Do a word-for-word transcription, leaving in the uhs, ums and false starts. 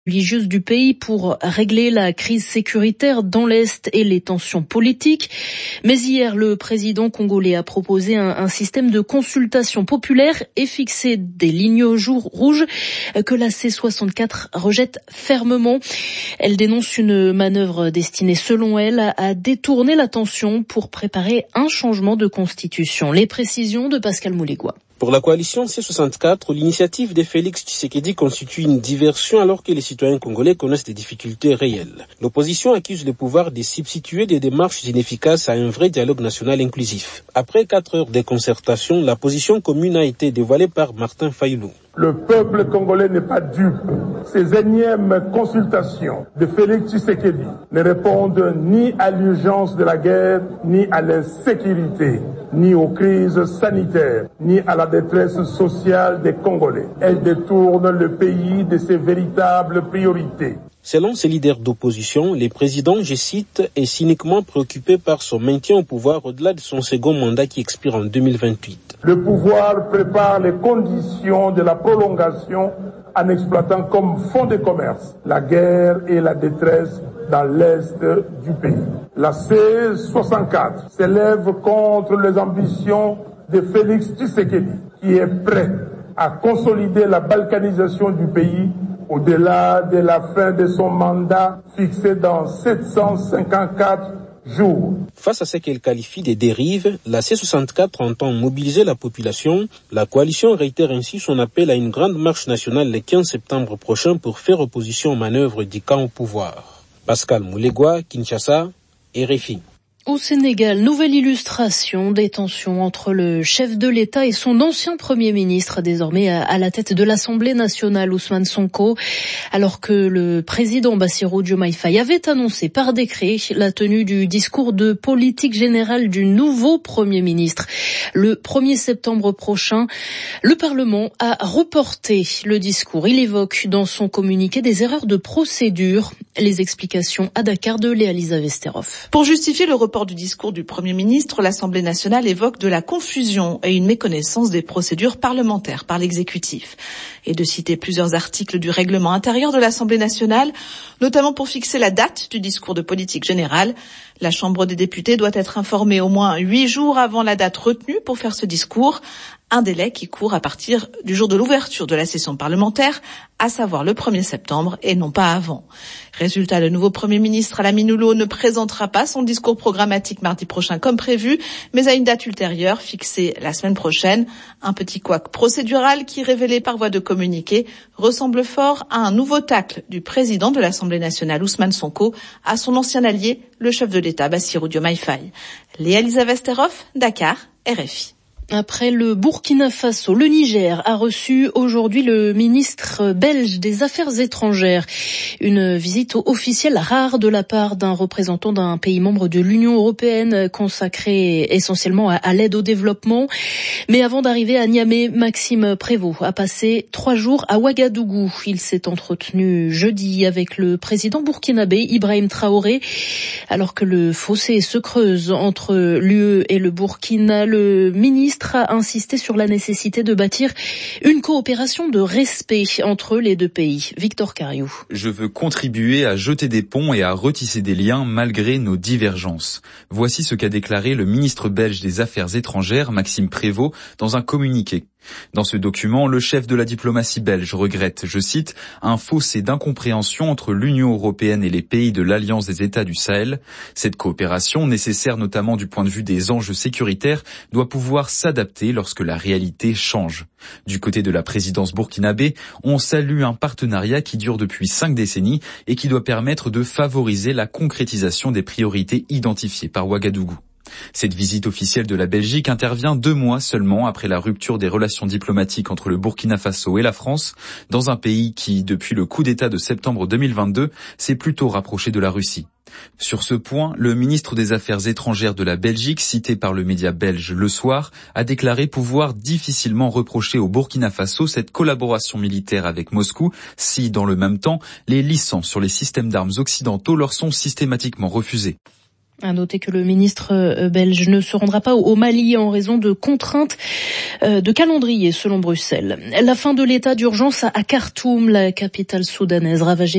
religieuse du pays pour régler la crise sécuritaire dans l'Est et les tensions politiques. Mais hier, le président congolais a proposé un, un système de consultation populaire et fixé des lignes rouges que la C soixante-quatre rejette fermement. Elle dénonce une manœuvre destinée, selon elle, à détourner l'attention pour préparer un changement de constitution. Les précisions de Pascal Moulégois. Pour la coalition C soixante-quatre, l'initiative de Félix Tshisekedi constitue une diversion alors que les citoyens congolais connaissent des difficultés réelles. L'opposition accuse le pouvoir de substituer des démarches inefficaces à un vrai dialogue national inclusif. Après quatre heures de concertation, la position commune a été dévoilée par Martin Fayulu. Le peuple congolais n'est pas dupe. Ces énièmes consultations de Félix Tshisekedi ne répondent ni à l'urgence de la guerre, ni à l'insécurité, ni aux crises sanitaires, ni à la détresse sociale des Congolais. Elles détournent le pays de ses véritables priorités. Selon ces leaders d'opposition, le président, je cite, est cyniquement préoccupé par son maintien au pouvoir au-delà de son second mandat qui expire en deux mille vingt-huit. Le pouvoir prépare les conditions de la prolongation en exploitant comme fonds de commerce la guerre et la détresse dans l'est du pays. La C soixante-quatre s'élève contre les ambitions de Félix Tshisekedi, qui est prêt à consolider la balkanisation du pays au-delà de la fin de son mandat fixé dans sept cent cinquante-quatre jours. Face à ce qu'elle qualifie de dérives, la C soixante-quatre entend mobiliser la population. La coalition réitère ainsi son appel à une grande marche nationale le quinze septembre prochain pour faire opposition aux manœuvres du camp au pouvoir. Pascal Moulégois, Kinshasa, R F I. Au Sénégal, nouvelle illustration des tensions entre le chef de l'État et son ancien Premier ministre, désormais à la tête de l'Assemblée nationale, Ousmane Sonko, alors que le président Bassirou Diomaye Faye avait annoncé par décret la tenue du discours de politique générale du nouveau Premier ministre. Le premier septembre prochain, le Parlement a reporté le discours. Il évoque dans son communiqué des erreurs de procédure. Les explications à Dakar de Léa-Lisa Vesterov. Pour justifier le report du discours du Premier ministre, l'Assemblée nationale évoque de la confusion et une méconnaissance des procédures parlementaires par l'exécutif. Et de citer plusieurs articles du règlement intérieur de l'Assemblée nationale, notamment pour fixer la date du discours de politique générale. La Chambre des députés doit être informée au moins huit jours avant la date retenue pour faire ce discours. Un délai qui court à partir du jour de l'ouverture de la session parlementaire, à savoir le premier septembre et non pas avant. Résultat, le nouveau Premier ministre Alamine Oulo ne présentera pas son discours programmatique mardi prochain comme prévu, mais à une date ultérieure fixée la semaine prochaine. Un petit couac procédural qui, révélé par voie de communiqué, ressemble fort à un nouveau tacle du président de l'Assemblée nationale Ousmane Sonko à son ancien allié, le chef de l'État Bassirou Diomaye Faye. Léa-Lisa Vesterov, Dakar, R F I. Après le Burkina Faso, le Niger a reçu aujourd'hui le ministre belge des Affaires étrangères. Une visite officielle rare de la part d'un représentant d'un pays membre de l'Union européenne consacré essentiellement à, à l'aide au développement. Mais avant d'arriver à Niamey, Maxime Prévost a passé trois jours à Ouagadougou. Il s'est entretenu jeudi avec le président burkinabé Ibrahim Traoré. Alors que le fossé se creuse entre l'U E et le Burkina, le ministre a insisté sur la nécessité de bâtir une coopération de respect entre les deux pays. Victor Cariou. Je veux contribuer à jeter des ponts et à retisser des liens malgré nos divergences. Voici ce qu'a déclaré le ministre belge des Affaires étrangères, Maxime Prévost, dans un communiqué. Dans ce document, le chef de la diplomatie belge regrette, je cite, un fossé d'incompréhension entre l'Union européenne et les pays de l'Alliance des États du Sahel. Cette coopération, nécessaire notamment du point de vue des enjeux sécuritaires, doit pouvoir s'adapter lorsque la réalité change. Du côté de la présidence burkinabé, on salue un partenariat qui dure depuis cinq décennies et qui doit permettre de favoriser la concrétisation des priorités identifiées par Ouagadougou. Cette visite officielle de la Belgique intervient deux mois seulement après la rupture des relations diplomatiques entre le Burkina Faso et la France, dans un pays qui, depuis le coup d'État de septembre deux mille vingt-deux, s'est plutôt rapproché de la Russie. Sur ce point, le ministre des Affaires étrangères de la Belgique, cité par le média belge Le Soir, a déclaré pouvoir difficilement reprocher au Burkina Faso cette collaboration militaire avec Moscou si, dans le même temps, les licences sur les systèmes d'armes occidentaux leur sont systématiquement refusées. À noter que le ministre belge ne se rendra pas au Mali en raison de contraintes de calendrier selon Bruxelles. La fin de l'état d'urgence à Khartoum, la capitale soudanaise ravagée